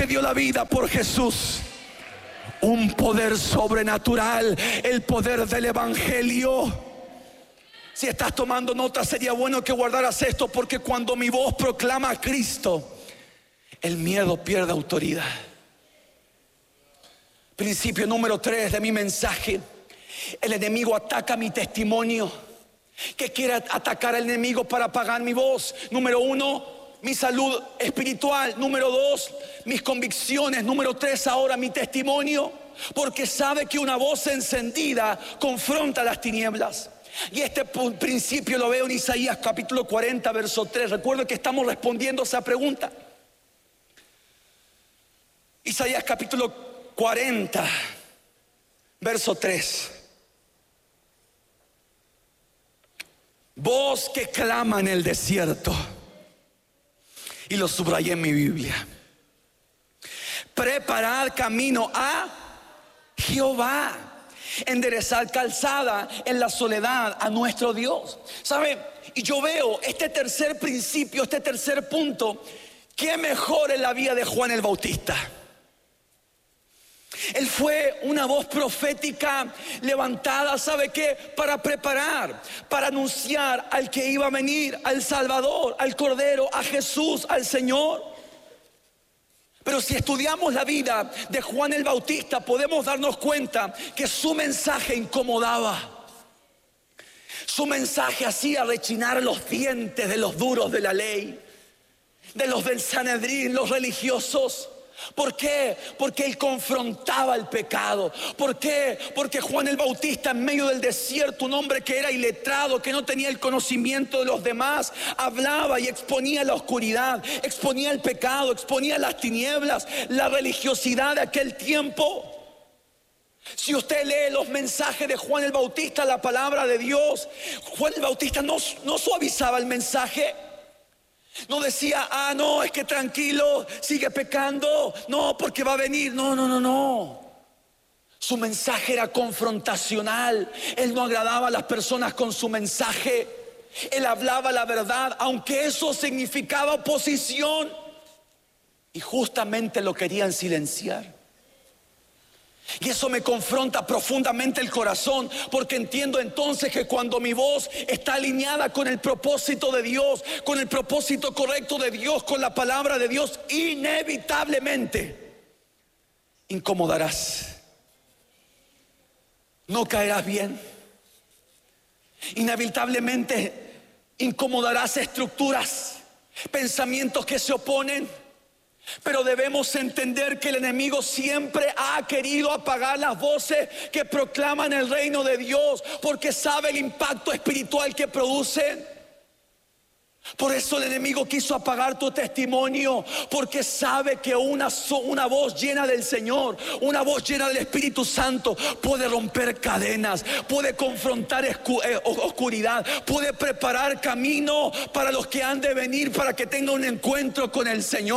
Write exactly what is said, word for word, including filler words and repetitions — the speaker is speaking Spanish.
que dio la vida por Jesús. Un poder sobrenatural, el poder del evangelio. Si estás tomando nota, sería bueno que guardaras esto, porque cuando mi voz proclama a Cristo, el miedo pierde autoridad. Principio número tres de mi mensaje: el enemigo ataca mi testimonio. ¿Qué quiere atacar el enemigo para apagar mi voz? Número uno, mi salud espiritual. Número dos, mis convicciones. Número tres, ahora mi testimonio. Porque sabe que una voz encendida confronta las tinieblas. Y este principio lo veo en Isaías capítulo cuarenta, verso tres. Recuerdo que estamos respondiendo a esa pregunta. Isaías capítulo cuarenta, verso tres. Voz que clama en el desierto. Y lo subrayé en mi Biblia. Preparad camino a Jehová. Enderezar calzada en la soledad a nuestro Dios. ¿Sabe? Y yo veo este tercer principio, este tercer punto. ¿Qué mejor en la vida de Juan el Bautista? Él fue una voz profética levantada, ¿sabe qué? Para preparar, para anunciar al que iba a venir, al Salvador, al Cordero, a Jesús, al Señor. Pero si estudiamos la vida de Juan el Bautista, podemos darnos cuenta que su mensaje incomodaba. Su mensaje hacía rechinar los dientes de los duros de la ley, de los del Sanedrín, los religiosos. ¿Por qué? Porque él confrontaba el pecado. ¿Por qué? Porque Juan el Bautista, en medio del desierto, un hombre que era iletrado, que no tenía el conocimiento de los demás, hablaba y exponía la oscuridad, exponía el pecado, exponía las tinieblas, la religiosidad de aquel tiempo. Si usted lee los mensajes de Juan el Bautista, la palabra de Dios, Juan el Bautista no, no suavizaba el mensaje. No decía, ah, no, es que tranquilo, sigue pecando. No, porque va a venir. No, no, no, no. Su mensaje era confrontacional. Él no agradaba a las personas con su mensaje. Él hablaba la verdad, aunque eso significaba oposición. Y justamente lo querían silenciar. Y eso me confronta profundamente el corazón, porque entiendo entonces que cuando mi voz está alineada con el propósito de Dios, con el propósito correcto de Dios, con la palabra de Dios, inevitablemente incomodarás. No caerás bien. Inevitablemente incomodarás estructuras, pensamientos que se oponen. Pero debemos entender que el enemigo siempre ha querido apagar las voces que proclaman el reino de Dios, porque sabe el impacto espiritual que producen. Por eso el enemigo quiso apagar tu testimonio, porque sabe que una, una voz llena del Señor, una voz llena del Espíritu Santo puede romper cadenas, puede confrontar oscuridad, puede preparar camino para los que han de venir, para que tengan un encuentro con el Señor.